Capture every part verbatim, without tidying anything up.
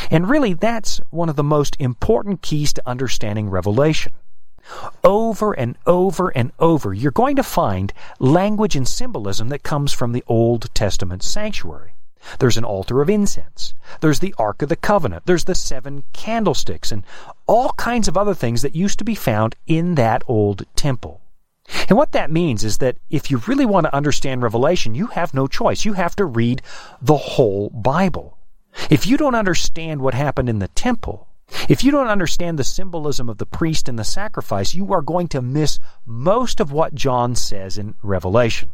And really, that's one of the most important keys to understanding Revelation. Over and over and over, you're going to find language and symbolism that comes from the Old Testament sanctuary. There's an altar of incense. There's the Ark of the Covenant. There's the seven candlesticks and all kinds of other things that used to be found in that old temple. And what that means is that if you really want to understand Revelation, you have no choice. You have to read the whole Bible. If you don't understand what happened in the temple, if you don't understand the symbolism of the priest and the sacrifice, you are going to miss most of what John says in Revelation.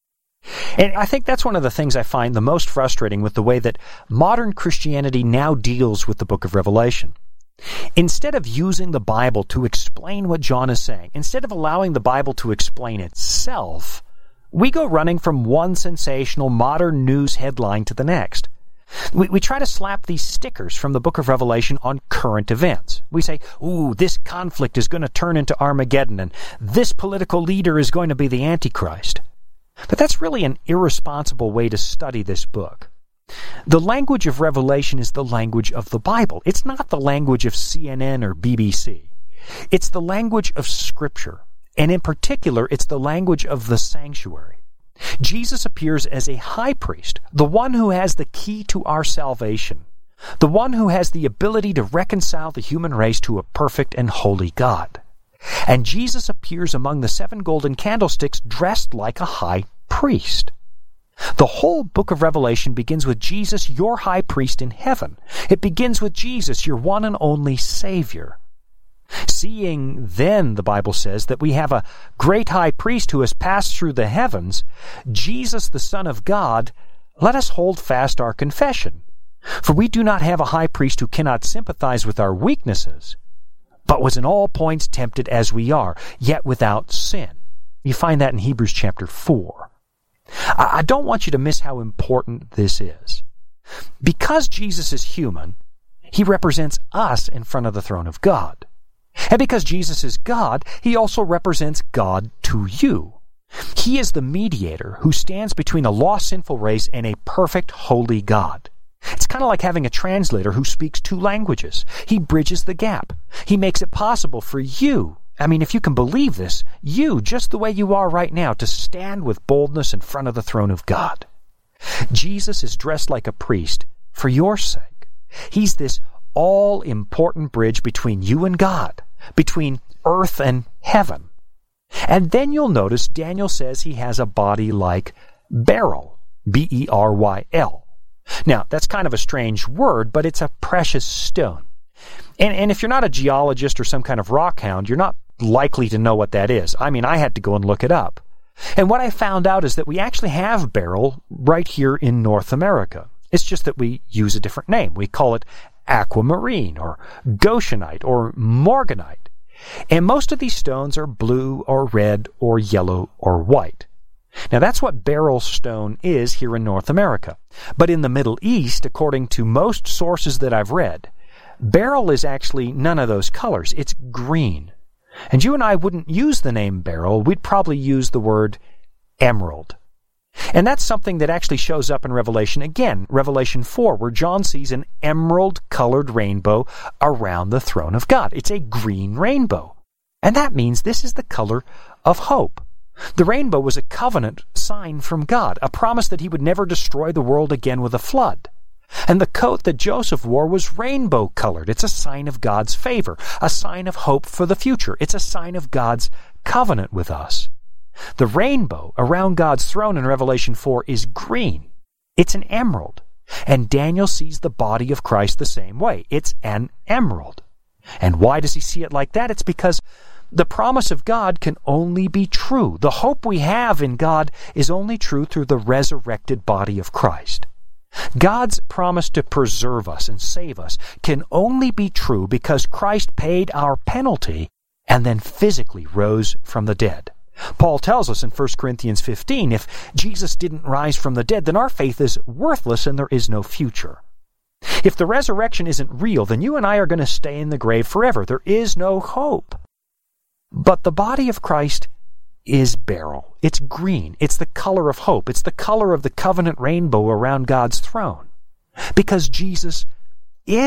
And I think that's one of the things I find the most frustrating with the way that modern Christianity now deals with the book of Revelation. Instead of using the Bible to explain what John is saying, instead of allowing the Bible to explain itself, we go running from one sensational modern news headline to the next. We, we try to slap these stickers from the book of Revelation on current events. We say, ooh, this conflict is going to turn into Armageddon, and this political leader is going to be the Antichrist. But that's really an irresponsible way to study this book. The language of Revelation is the language of the Bible. It's not the language of C N N or B B C. It's the language of Scripture, and in particular, it's the language of the sanctuary. Jesus appears as a high priest, the one who has the key to our salvation, the one who has the ability to reconcile the human race to a perfect and holy God. And Jesus appears among the seven golden candlesticks dressed like a high priest. The whole book of Revelation begins with Jesus, your high priest in heaven. It begins with Jesus, your one and only Savior. Seeing then, the Bible says, that we have a great high priest who has passed through the heavens, Jesus the Son of God, let us hold fast our confession. For we do not have a high priest who cannot sympathize with our weaknesses, but was in all points tempted as we are, yet without sin. You find that in Hebrews chapter four. I don't want you to miss how important this is. Because Jesus is human, he represents us in front of the throne of God. And because Jesus is God, he also represents God to you. He is the mediator who stands between a lost sinful race and a perfect holy God. It's kind of like having a translator who speaks two languages. He bridges the gap. He makes it possible for you, I mean, if you can believe this, you, just the way you are right now, to stand with boldness in front of the throne of God. Jesus is dressed like a priest for your sake. He's this all-important bridge between you and God, between earth and heaven. And then you'll notice Daniel says he has a body like beryl, B E R Y L. Now, that's kind of a strange word, but it's a precious stone. And, and if you're not a geologist or some kind of rock hound, you're not likely to know what that is. I mean, I had to go and look it up. And what I found out is that we actually have beryl right here in North America. It's just that we use a different name. We call it aquamarine or goshenite or morganite. And most of these stones are blue or red or yellow or white. Now that's what beryl stone is here in North America. But in the Middle East, according to most sources that I've read, beryl is actually none of those colors. It's green. And you and I wouldn't use the name beryl. We'd probably use the word emerald. And that's something that actually shows up in Revelation again, Revelation four, where John sees an emerald-colored rainbow around the throne of God. It's a green rainbow. And that means this is the color of hope. The rainbow was a covenant sign from God, a promise that he would never destroy the world again with a flood. And the coat that Joseph wore was rainbow-colored. It's a sign of God's favor, a sign of hope for the future. It's a sign of God's covenant with us. The rainbow around God's throne in Revelation four is green. It's an emerald. And Daniel sees the body of Christ the same way. It's an emerald. And why does he see it like that? It's because the promise of God can only be true. The hope we have in God is only true through the resurrected body of Christ. God's promise to preserve us and save us can only be true because Christ paid our penalty and then physically rose from the dead. Paul tells us in First Corinthians fifteen, if Jesus didn't rise from the dead, then our faith is worthless and there is no future. If the resurrection isn't real, then you and I are going to stay in the grave forever. There is no hope. But the body of Christ is beryl. It's green. It's the color of hope. It's the color of the covenant rainbow around God's throne. Because Jesus